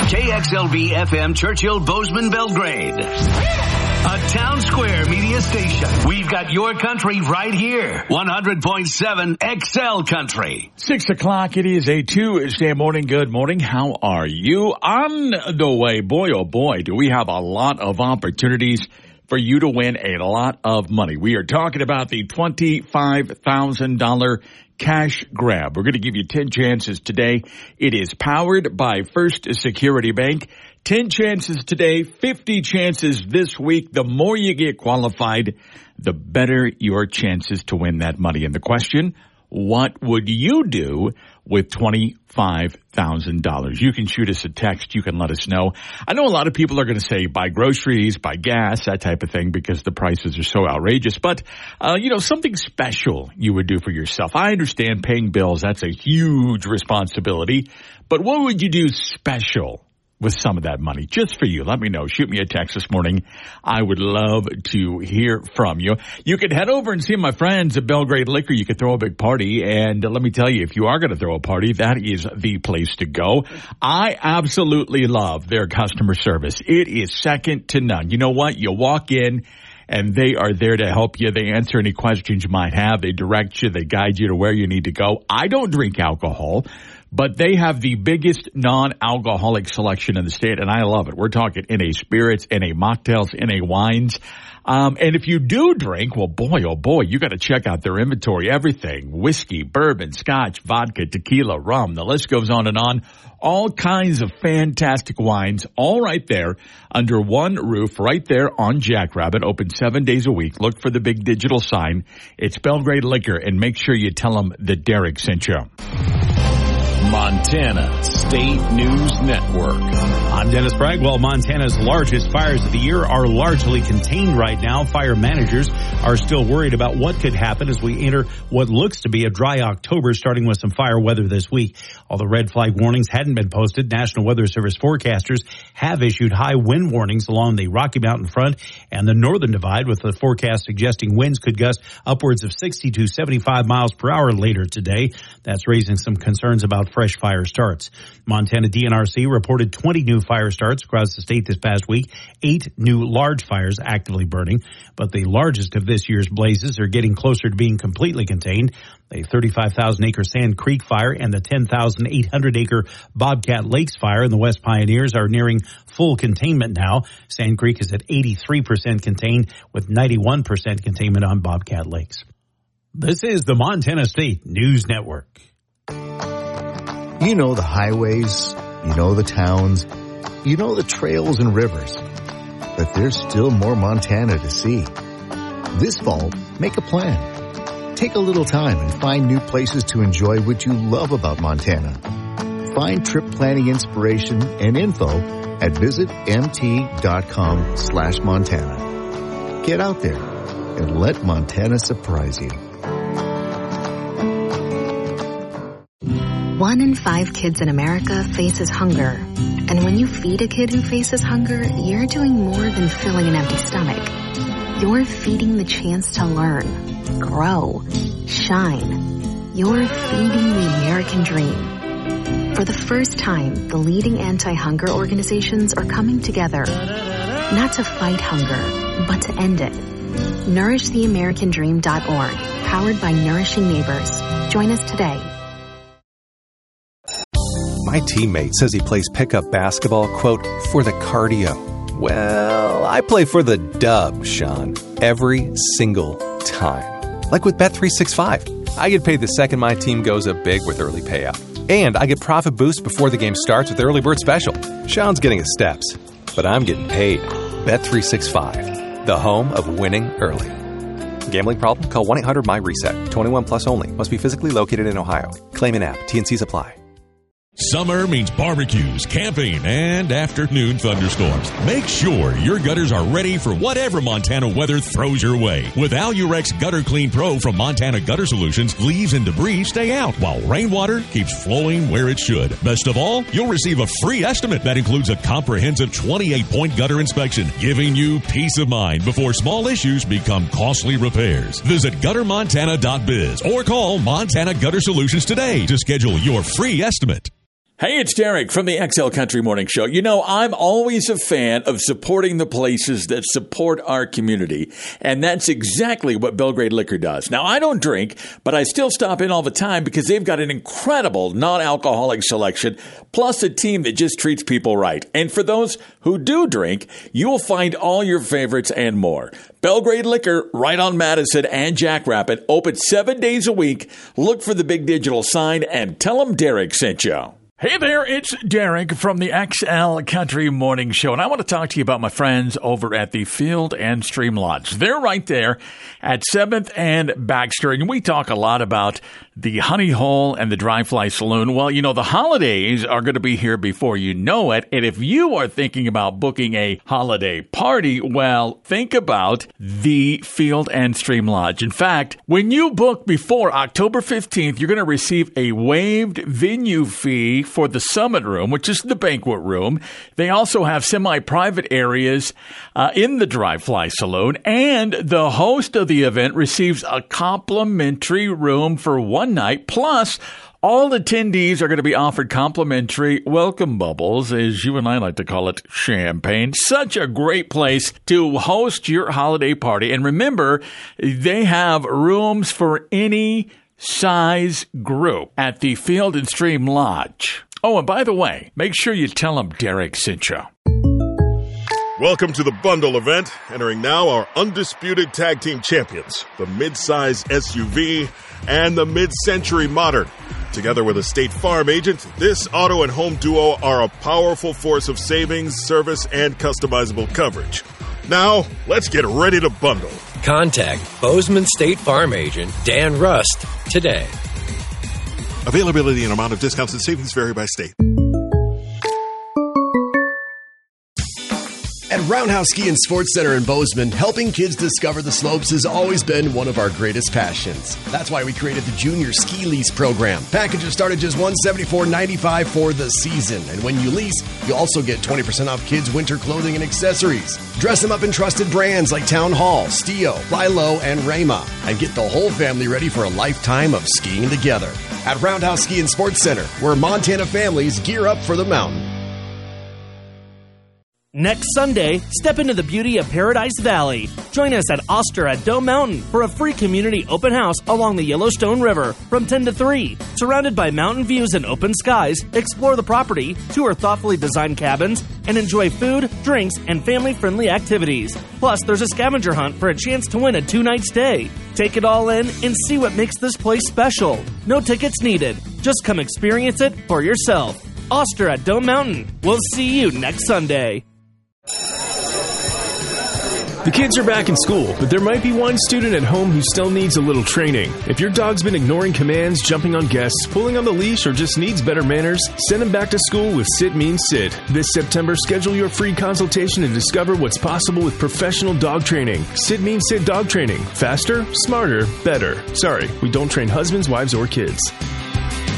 KXLV FM Churchill Bozeman Belgrade. A Town Square media station. We've got your country right here. 100.7 XL Country. 6 o'clock. It is a Tuesday morning. Good morning. How are you? On the way, boy, oh boy, do we have a lot of opportunities for you to win a lot of money. We are talking about the $25,000 cash grab. We're going to give you 10 chances today. It is powered by First Security Bank. 10 chances today, 50 chances this week. The more you get qualified, the better your chances to win that money. And the question, what would you do with $25,000? You can shoot us a text. You can let us know. I know a lot of people are going to say buy groceries, buy gas, that type of thing because the prices are so outrageous. But, something special you would do for yourself. I understand paying bills. That's a huge responsibility. But what would you do special with some of that money just for you? Let me know. Shoot me a text this morning. I would love to hear from you. You can head over and see my friends at Belgrade Liquor. You could throw a big party. And let me tell you, if you are going to throw a party, that is the place to go. I absolutely love their customer service. It is second to none. You know what? You walk in and they are there to help you. They answer any questions you might have. They direct you. They guide you to where you need to go. I don't drink alcohol, but they have the biggest non-alcoholic selection in the state, and I love it. We're talking NA spirits, NA mocktails, NA wines. And if you do drink, well, boy, oh boy, you got to check out their inventory. Everything, whiskey, bourbon, scotch, vodka, tequila, rum. The list goes on and on. All kinds of fantastic wines, all right there under one roof, right there on Jackrabbit, open 7 days a week. Look for the big digital sign. It's Belgrade Liquor, and make sure you tell them that Derek sent you. Montana State News Network. I'm Dennis Bragwell. Montana's largest fires of the year are largely contained right now. Fire managers are still worried about what could happen as we enter what looks to be a dry October, starting with some fire weather this week. Although red flag warnings hadn't been posted, National Weather Service forecasters have issued high wind warnings along the Rocky Mountain front and the northern divide, with the forecast suggesting winds could gust upwards of 60 to 75 miles per hour later today. That's raising some concerns about fresh fire starts. Montana DNRC reported 20 new fire starts across the state this past week, 8 new large fires actively burning. But the largest of this year's blazes are getting closer to being completely contained. The 35,000-acre Sand Creek fire and the 10,800-acre Bobcat Lakes fire in the West Pioneers are nearing full containment now. Sand Creek is at 83% contained, with 91% containment on Bobcat Lakes. This is the Montana State News Network. You know the highways, you know the towns, you know the trails and rivers. But there's still more Montana to see. This fall, make a plan. Take a little time and find new places to enjoy what you love about Montana. Find trip planning inspiration and info at visitmt.com/Montana. Get out there and let Montana surprise you. 1 in 5 kids in America faces hunger. And when you feed a kid who faces hunger, you're doing more than filling an empty stomach. You're feeding the chance to learn, grow, shine. You're feeding the American dream. For the first time, the leading anti-hunger organizations are coming together, not to fight hunger, but to end it. NourishTheAmericanDream.org, powered by Nourishing Neighbors. Join us today. My teammate says he plays pickup basketball, quote, for the cardio. Well, I play for the dub, Sean, every single time. Like with Bet365. I get paid the second my team goes up big with early payout. And I get profit boost before the game starts with Early Bird Special. Sean's getting his steps, but I'm getting paid. Bet365, the home of winning early. Gambling problem? Call 1-800-MY-RESET. 21 plus only. Must be physically located in Ohio. Claim in app. T&Cs apply. Summer means barbecues, camping, and afternoon thunderstorms. Make sure your gutters are ready for whatever Montana weather throws your way. With Alurex Gutter Clean Pro from Montana Gutter Solutions, leaves and debris stay out while rainwater keeps flowing where it should. Best of all, you'll receive a free estimate that includes a comprehensive 28-point gutter inspection, giving you peace of mind before small issues become costly repairs. Visit guttermontana.biz or call Montana Gutter Solutions today to schedule your free estimate. Hey, it's Derek from the XL Country Morning Show. You know, I'm always a fan of supporting the places that support our community, and that's exactly what Belgrade Liquor does. Now, I don't drink, but I still stop in all the time because they've got an incredible non-alcoholic selection, plus a team that just treats people right. And for those who do drink, you'll find all your favorites and more. Belgrade Liquor, right on Madison and Jackrabbit, open 7 days a week. Look for the big digital sign and tell them Derek sent you. Hey there, it's Derek from the XL Country Morning Show, and I want to talk to you about my friends over at the Field and Stream Lodge. They're right there at 7th and Baxter, and we talk a lot about the Honey Hole and the Dry Fly Saloon. Well, you know, the holidays are going to be here before you know it, and if you are thinking about booking a holiday party, well, think about the Field and Stream Lodge. In fact, when you book before October 15th, you're going to receive a waived venue fee for the Summit Room, which is the banquet room. They also have semi-private areas in the Dry Fly Saloon, and the host of the event receives a complimentary room for one night, plus all attendees are going to be offered complimentary welcome bubbles, as you and I like to call it, champagne. Such a great place to host your holiday party. And remember, they have rooms for any size group at the Field and Stream Lodge. Oh, and by the way, make sure you tell them Derek sent you. Welcome to the bundle event. Entering now our undisputed tag team champions, the mid-size SUV and the mid-century modern. Together with a State Farm agent, this auto and home duo are a powerful force of savings, service, and customizable coverage. Now, let's get ready to bundle. Contact Bozeman State Farm agent Dan Rust today. Availability and amount of discounts and savings vary by state. At Roundhouse Ski and Sports Center in Bozeman, helping kids discover the slopes has always been one of our greatest passions. That's why we created the Junior Ski Lease program. Packages start at just $174.95 for the season. And when you lease, you also get 20% off kids' winter clothing and accessories. Dress them up in trusted brands like Town Hall, Stio, Fly Low, and Rayma. And get the whole family ready for a lifetime of skiing together. At Roundhouse Ski and Sports Center, where Montana families gear up for the mountain. Next Sunday, step into the beauty of Paradise Valley. Join us at Oster at Dome Mountain for a free community open house along the Yellowstone River from 10 to 3. Surrounded by mountain views and open skies, explore the property, tour thoughtfully designed cabins, and enjoy food, drinks, and family-friendly activities. Plus, there's a scavenger hunt for a chance to win a 2-night stay. Take it all in and see what makes this place special. No tickets needed. Just come experience it for yourself. Oster at Dome Mountain. We'll see you next Sunday. The kids are back in school, but there might be one student at home who still needs a little training. If your dog's been ignoring commands, jumping on guests, pulling on the leash, or just needs better manners, send him back to school with Sit Means Sit. This September, schedule your free consultation and discover what's possible with professional dog training. Sit Means Sit dog training. Faster, smarter, better. Sorry, we don't train husbands, wives, or kids.